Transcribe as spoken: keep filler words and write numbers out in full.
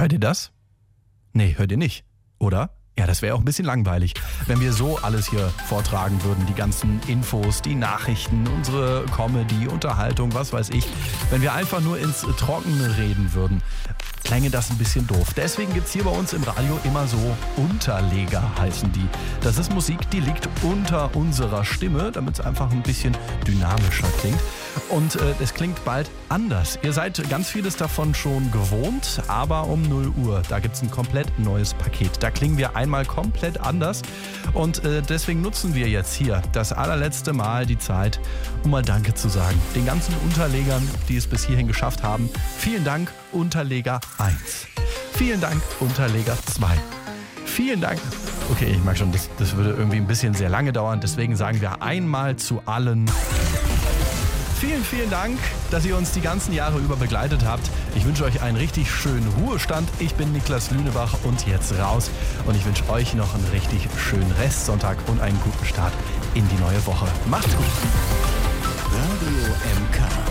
Hört ihr das? Nee, hört ihr nicht, oder? Ja, das wäre auch ein bisschen langweilig, wenn wir so alles hier vortragen würden. Die ganzen Infos, die Nachrichten, unsere Comedy, Unterhaltung, was weiß ich. Wenn wir einfach nur ins Trockene reden würden, klänge das ein bisschen doof. Deswegen gibt's hier bei uns im Radio immer so Unterleger, heißen die. Das ist Musik, die liegt unter unserer Stimme, damit es einfach ein bisschen dynamischer klingt. Und äh, es klingt bald anders. Ihr seid ganz vieles davon schon gewohnt, aber um null Uhr, da gibt's ein komplett neues Paket. Da klingen wir einmal komplett anders und äh, deswegen nutzen wir jetzt hier das allerletzte Mal die Zeit, um mal Danke zu sagen. Den ganzen Unterlegern, die es bis hierhin geschafft haben. Vielen Dank, Unterleger eins. Vielen Dank, Unterleger zwei. Vielen Dank. Okay, ich merke schon, das, das würde irgendwie ein bisschen sehr lange dauern. Deswegen sagen wir einmal zu allen: Vielen, vielen Dank, dass ihr uns die ganzen Jahre über begleitet habt. Ich wünsche euch einen richtig schönen Ruhestand. Ich bin Niklas Lünebach und jetzt raus. Und ich wünsche euch noch einen richtig schönen Restsonntag und einen guten Start in die neue Woche. Macht's gut. Radio M K.